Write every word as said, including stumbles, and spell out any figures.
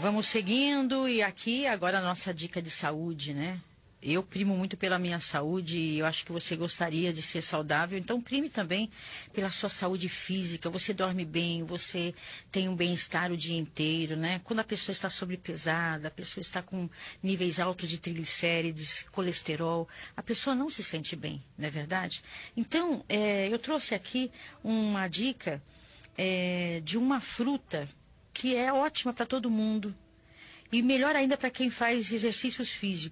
Vamos seguindo e aqui agora a nossa dica de saúde, né? Eu primo muito pela minha saúde e eu acho que você gostaria de ser saudável, então prime também pela sua saúde física. Você dorme bem, você tem um bem-estar o dia inteiro, né? Quando a pessoa está sobrepesada, a pessoa está com níveis altos de triglicérides, colesterol, a pessoa não se sente bem, não é verdade? Então, é, eu trouxe aqui uma dica é, de uma fruta que é ótima para todo mundo. E melhor ainda para quem faz exercícios físicos.